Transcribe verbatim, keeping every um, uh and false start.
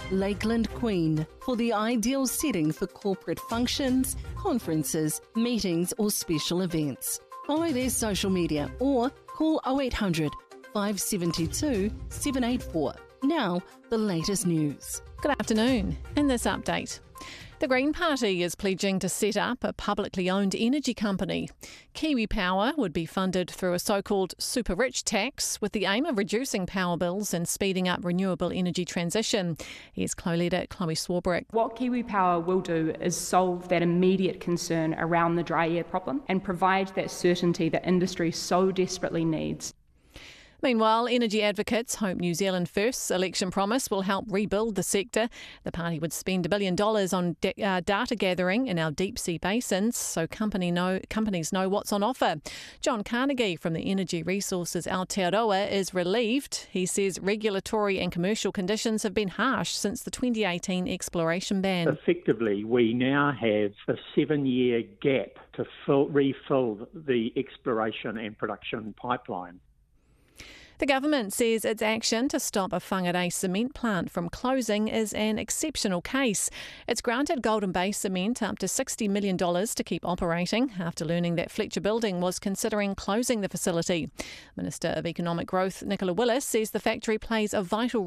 Lakeland Queen for the ideal setting for corporate functions, conferences, meetings or special events. Follow their social media or call oh eight hundred, five seven two, seven eight four. Now, the latest news. Good afternoon. In this update, the Green Party is pledging to set up a publicly owned energy company. Kiwi Power would be funded through a so-called super rich tax with the aim of reducing power bills and speeding up renewable energy transition. Here's co-leader Chloe Swarbrick. What Kiwi Power will do is solve that immediate concern around the dry air problem and provide that certainty that industry so desperately needs. Meanwhile, energy advocates hope New Zealand First's election promise will help rebuild the sector. The party would spend a billion dollars on de- uh, data gathering in our deep sea basins so company know, companies know what's on offer. John Carnegie from the Energy Resources Aotearoa is relieved. He says regulatory and commercial conditions have been harsh since the twenty eighteen exploration ban. Effectively, we now have a seven-year gap to fill, refill the exploration and production pipeline. The government says its action to stop a Whangarei cement plant from closing is an exceptional case. It's granted Golden Bay Cement up to sixty million dollars to keep operating after learning that Fletcher Building was considering closing the facility. Minister of Economic Growth Nicola Willis says the factory plays a vital